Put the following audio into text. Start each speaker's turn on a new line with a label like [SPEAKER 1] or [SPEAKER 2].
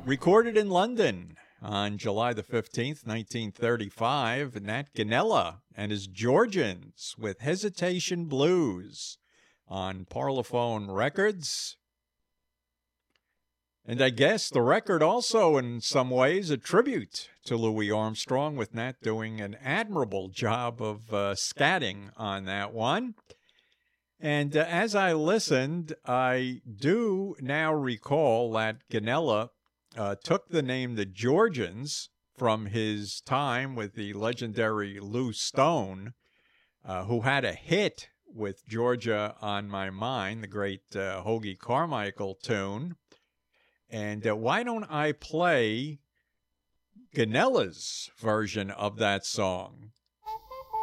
[SPEAKER 1] Recorded in London on July the 15th, 1935, Nat Ganella and his Georgians with Hesitation Blues on Parlophone Records. And I guess the record also, in some ways, a tribute to Louis Armstrong, with Nat doing an admirable job of scatting on that one. And as I listened, I do now recall that Ganella took the name the Georgians from his time with the legendary Lou Stone, who had a hit with Georgia on My Mind, the great Hoagy Carmichael tune. And why don't I play Ganella's version of that song?